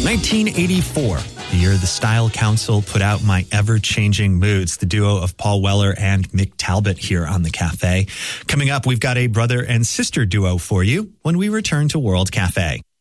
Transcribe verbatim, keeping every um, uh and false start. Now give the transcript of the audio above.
nineteen eighty-four, the year the Style Council put out My Ever-Changing Moods, the duo of Paul Weller and Mick Talbot here on the Cafe. Coming up, we've got a brother and sister duo for you when we return to World Cafe.